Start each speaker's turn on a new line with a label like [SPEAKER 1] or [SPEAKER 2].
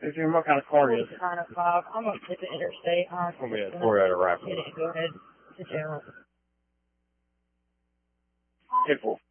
[SPEAKER 1] What kind of car is it?
[SPEAKER 2] 905. I'm going to hit the interstate.
[SPEAKER 1] It's going to be a Toyota RAV4.
[SPEAKER 2] Go ahead to general.
[SPEAKER 1] 10-4.